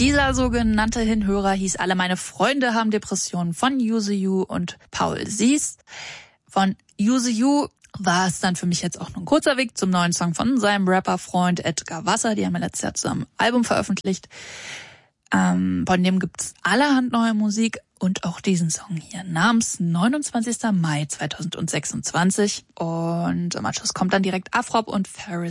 Dieser sogenannte Hinhörer hieß Alle meine Freunde haben Depressionen von Use You und Paul Siest. Von Use You war es dann für mich jetzt auch nur ein kurzer Weg zum neuen Song von seinem Rapper-Freund Edgar Wasser. Die haben ja letztes Jahr zusammen ein Album veröffentlicht. Von dem gibt's allerhand neue Musik und auch diesen Song hier namens 29. Mai 2026. Und im Anschluss kommt dann direkt Afrop und Ferris